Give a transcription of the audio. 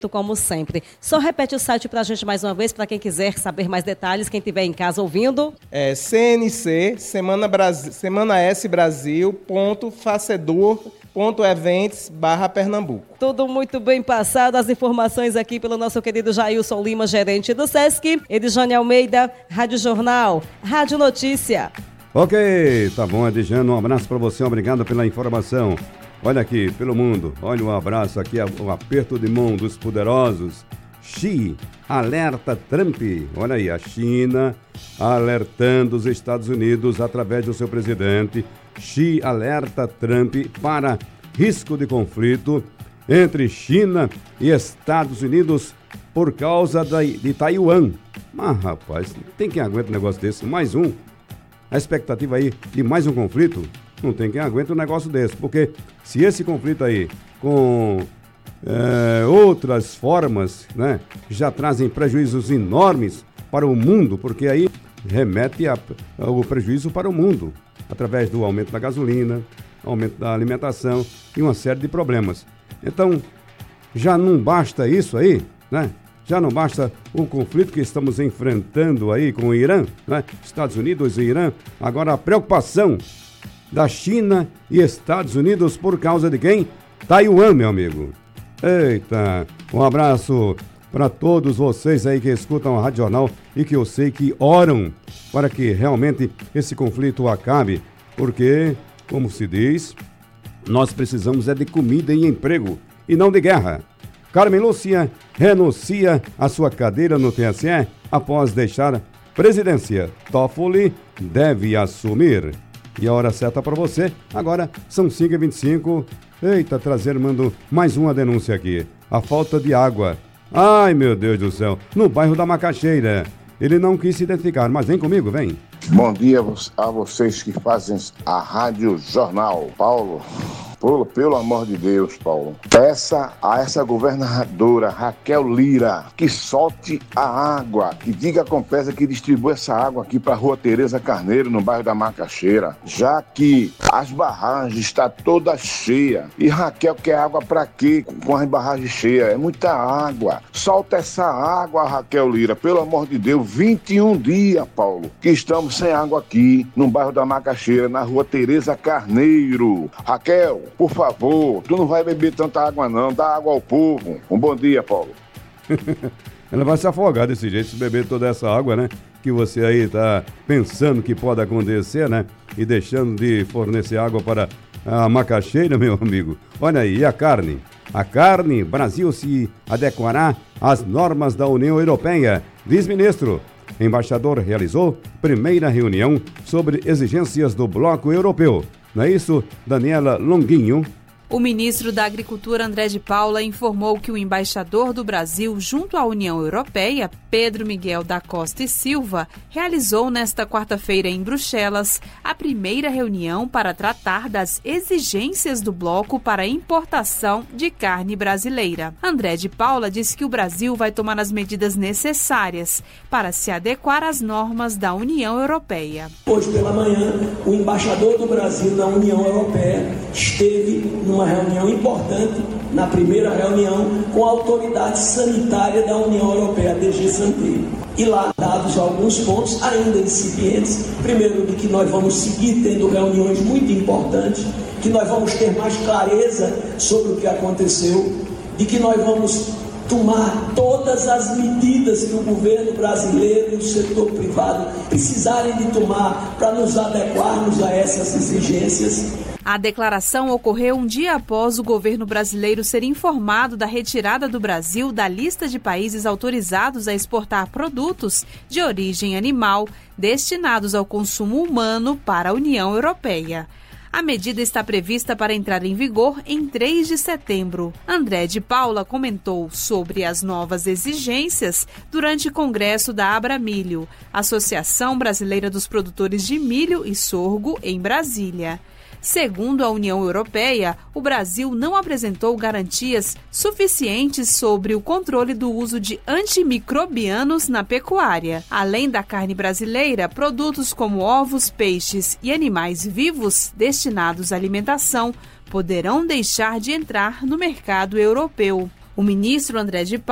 Como sempre. Só repete o site para a gente mais uma vez, para quem quiser saber mais detalhes, quem estiver em casa ouvindo. É CNC, Semana S Brasil.facedor.events/Pernambuco. Tudo muito bem passado, as informações aqui pelo nosso querido Jailson Lima, gerente do SESC, Edjane Almeida, Rádio Jornal, Rádio Notícia. Ok, tá bom, Edjane, um abraço para você, obrigado pela informação. Olha aqui, pelo mundo, olha um abraço aqui, um aperto de mão dos poderosos. Xi alerta Trump. Olha aí, a China alertando os Estados Unidos através do seu presidente. Xi alerta Trump para risco de conflito entre China e Estados Unidos por causa de Taiwan. Mas, rapaz, tem quem aguenta um negócio desse? Mais um. A expectativa aí de mais um conflito? Não tem quem aguenta um negócio desse, porque se esse conflito aí com outras formas, né, já trazem prejuízos enormes para o mundo, porque aí remete o prejuízo para o mundo, através do aumento da gasolina, aumento da alimentação e uma série de problemas. Então, já não basta isso aí, né? Já não basta o conflito que estamos enfrentando aí com o Irã, né? Estados Unidos e Irã, agora a preocupação da China e Estados Unidos por causa de quem? Taiwan, meu amigo. Eita, um abraço para todos vocês aí que escutam a Rádio Jornal e que eu sei que oram para que realmente esse conflito acabe, porque, como se diz, nós precisamos é de comida e emprego e não de guerra. Carmen Lúcia renuncia à sua cadeira no TSE após deixar presidência. Toffoli deve assumir. E a hora certa para você, agora são 5h25. Eita, mando mais uma denúncia aqui. A falta de água. Ai, meu Deus do céu, no bairro da Macaxeira. Ele não quis se identificar, mas vem comigo, vem. Bom dia a vocês que fazem a Rádio Jornal. Paulo, pelo amor de Deus, Paulo, peça a essa governadora Raquel Lira que solte a água, que diga com Compesa que distribua essa água aqui para a Rua Tereza Carneiro, no bairro da Macaxeira, já que as barragens estão todas cheias. E Raquel quer água para quê com as barragens cheias? É muita água. Solta essa água, Raquel Lira, pelo amor de Deus. 21 dias, Paulo, que estamos sem água aqui no bairro da Macaxeira, na Rua Tereza Carneiro. Raquel, por favor, tu não vai beber tanta água não, dá água ao povo. Um bom dia, Paulo. Ela vai se afogar desse jeito, se beber toda essa água, né? Que você aí tá pensando que pode acontecer, né? E deixando de fornecer água para a Macaxeira, meu amigo. Olha aí, e a carne? A carne, Brasil se adequará às normas da União Europeia, diz ministro. Embaixador realizou primeira reunião sobre exigências do Bloco Europeu. Não é isso, Daniela Longuinho? O ministro da Agricultura, André de Paula, informou que o embaixador do Brasil junto à União Europeia, Pedro Miguel da Costa e Silva, realizou nesta quarta-feira em Bruxelas a primeira reunião para tratar das exigências do bloco para a importação de carne brasileira. André de Paula disse que o Brasil vai tomar as medidas necessárias para se adequar às normas da União Europeia. Hoje pela manhã, o embaixador do Brasil na União Europeia esteve numa reunião importante, na primeira reunião, com a autoridade sanitária da União Europeia, a DG Santé. E lá, dados alguns pontos ainda incipientes, primeiro de que nós vamos seguir tendo reuniões muito importantes, que nós vamos ter mais clareza sobre o que aconteceu, de que nós vamos tomar todas as medidas que o governo brasileiro e o setor privado precisarem de tomar para nos adequarmos a essas exigências. A declaração ocorreu um dia após o governo brasileiro ser informado da retirada do Brasil da lista de países autorizados a exportar produtos de origem animal destinados ao consumo humano para a União Europeia. A medida está prevista para entrar em vigor em 3 de setembro. André de Paula comentou sobre as novas exigências durante o congresso da Abramilho, Associação Brasileira dos Produtores de Milho e Sorgo, em Brasília. Segundo a União Europeia, o Brasil não apresentou garantias suficientes sobre o controle do uso de antimicrobianos na pecuária. Além da carne brasileira, produtos como ovos, peixes e animais vivos destinados à alimentação poderão deixar de entrar no mercado europeu. O ministro André de